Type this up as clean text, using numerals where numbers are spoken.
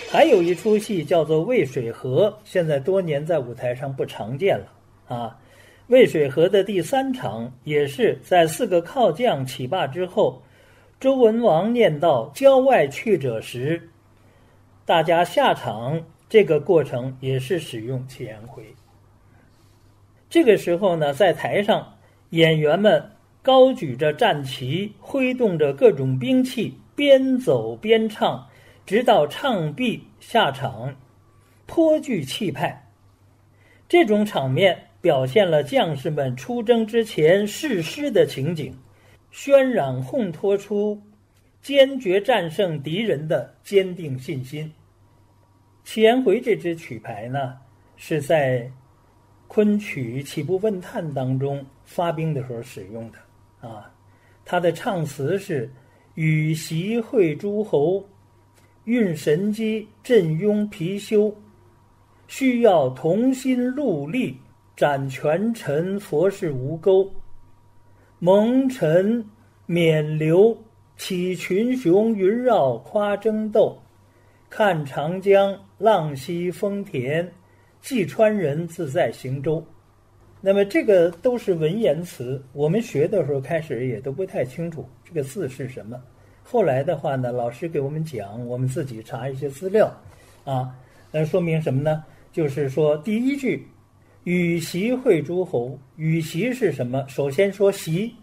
还有一出戏叫做渭水河，现在多年在舞台上不常见了啊。渭水河的第3场也是在4个靠将起罢之后，周文王念到郊外去者时，大家下场，这个过程也是使用祁颜回。这个时候呢，在台上演员们高举着战旗，挥动着各种兵器，边走边唱，直到唱毕下场，颇具气派。这种场面表现了将士们出征之前誓师的情景，渲染烘托出坚决战胜敌人的坚定信心。祁颜回这支曲牌呢，是在昆曲《起步问叹》当中发兵的时候使用的啊。他的唱词是羽檄会诸侯，运神机，振庸貔貅，需要同心戮力，斩权臣，佛事无钩，蒙尘免流，起群雄，云绕夸争斗，看长江，浪息丰田，济川人，自在行舟。那么这个都是文言词，我们学的时候开始也都不太清楚这个字是什么。后来的话呢，老师给我们讲，我们自己查一些资料啊，说明什么呢？就是说第一句羽檄会诸侯，羽檄是什么？首先说檄